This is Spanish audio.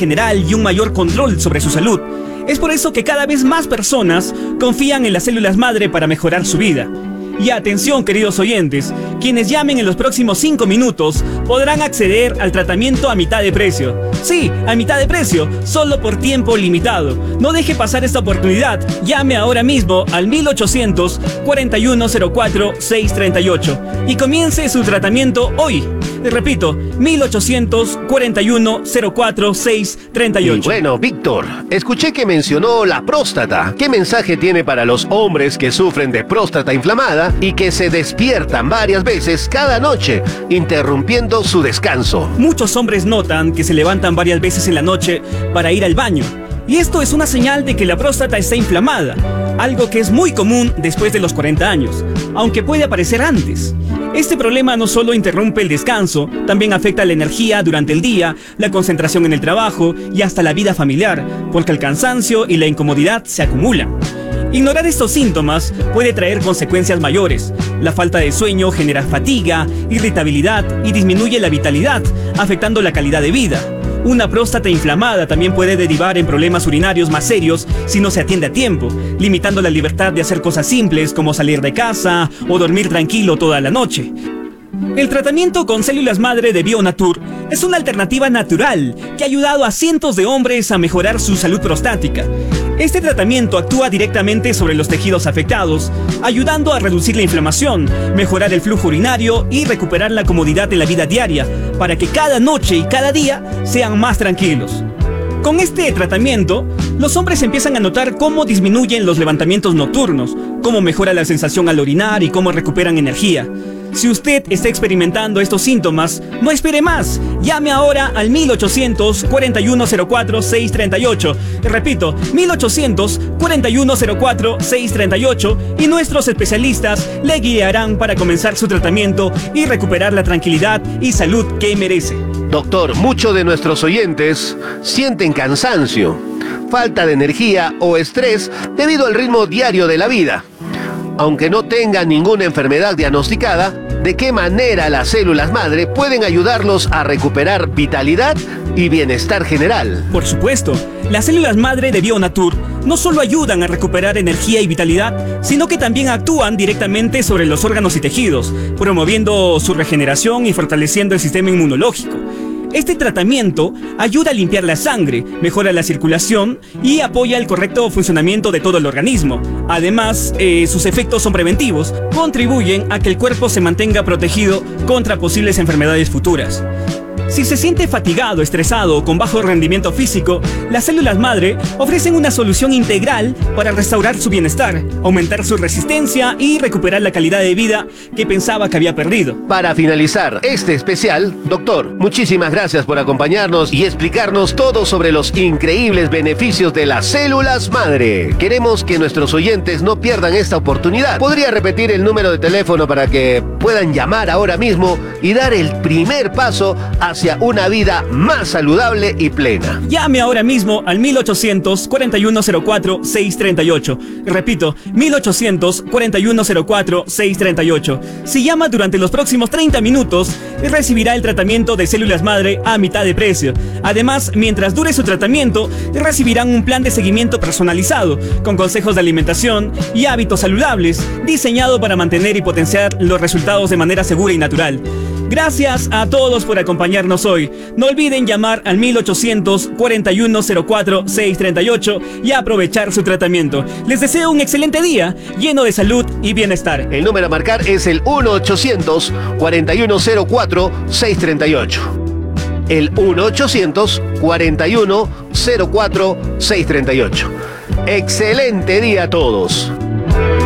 general y un mayor control sobre su salud. Es por eso que cada vez más personas confían en las células madre para mejorar su vida. Y atención, queridos oyentes, quienes llamen en los próximos 5 minutos podrán acceder al tratamiento a mitad de precio. Sí, a mitad de precio, solo por tiempo limitado. No deje pasar esta oportunidad. Llame ahora mismo al 1800-4104-638 y comience su tratamiento hoy. Repito, 1800-4104-638. Y bueno, Víctor, escuché que mencionó la próstata. ¿Qué mensaje tiene para los hombres que sufren de próstata inflamada y que se despiertan varias veces cada noche, interrumpiendo su descanso? Muchos hombres notan que se levantan varias veces en la noche para ir al baño. Y esto es una señal de que la próstata está inflamada, algo que es muy común después de los 40 años, aunque puede aparecer antes. Este problema no solo interrumpe el descanso, también afecta la energía durante el día, la concentración en el trabajo y hasta la vida familiar, porque el cansancio y la incomodidad se acumulan. Ignorar estos síntomas puede traer consecuencias mayores. La falta de sueño genera fatiga, irritabilidad y disminuye la vitalidad, afectando la calidad de vida. Una próstata inflamada también puede derivar en problemas urinarios más serios si no se atiende a tiempo, limitando la libertad de hacer cosas simples como salir de casa o dormir tranquilo toda la noche. El tratamiento con células madre de Bionatur es una alternativa natural que ha ayudado a cientos de hombres a mejorar su salud prostática. Este tratamiento actúa directamente sobre los tejidos afectados, ayudando a reducir la inflamación, mejorar el flujo urinario y recuperar la comodidad de la vida diaria, para que cada noche y cada día sean más tranquilos. Con este tratamiento, los hombres empiezan a notar cómo disminuyen los levantamientos nocturnos, cómo mejora la sensación al orinar y cómo recuperan energía. Si usted está experimentando estos síntomas, no espere más. Llame ahora al 1800-4104-638. Repito, 1800-4104-638 y nuestros especialistas le guiarán para comenzar su tratamiento y recuperar la tranquilidad y salud que merece. Doctor, muchos de nuestros oyentes sienten cansancio, falta de energía o estrés debido al ritmo diario de la vida. Aunque no tengan ninguna enfermedad diagnosticada, ¿de qué manera las células madre pueden ayudarlos a recuperar vitalidad y bienestar general? Por supuesto, las células madre de Bionatur no solo ayudan a recuperar energía y vitalidad, sino que también actúan directamente sobre los órganos y tejidos, promoviendo su regeneración y fortaleciendo el sistema inmunológico. Este tratamiento ayuda a limpiar la sangre, mejora la circulación y apoya el correcto funcionamiento de todo el organismo. Además, sus efectos son preventivos, contribuyen a que el cuerpo se mantenga protegido contra posibles enfermedades futuras. Si se siente fatigado, estresado o con bajo rendimiento físico, las células madre ofrecen una solución integral para restaurar su bienestar, aumentar su resistencia y recuperar la calidad de vida que pensaba que había perdido. Para finalizar este especial, doctor, muchísimas gracias por acompañarnos y explicarnos todo sobre los increíbles beneficios de las células madre. Queremos que nuestros oyentes no pierdan esta oportunidad. ¿Podría repetir el número de teléfono para que puedan llamar ahora mismo y dar el primer paso hacia una vida más saludable y plena? Llame ahora mismo al 1800-4104-638. Repito, 1800-4104-638. Si llama durante los próximos 30 minutos, recibirá el tratamiento de células madre a mitad de precio. Además, mientras dure su tratamiento, recibirán un plan de seguimiento personalizado, con consejos de alimentación y hábitos saludables, diseñado para mantener y potenciar los resultados de manera segura y natural. Gracias a todos por acompañarnos hoy. No olviden llamar al 1800-4104-638 y aprovechar su tratamiento. Les deseo un excelente día, lleno de salud y bienestar. El número a marcar es el 1-800-4104-638. El 1-800-4104-638. Excelente día a todos.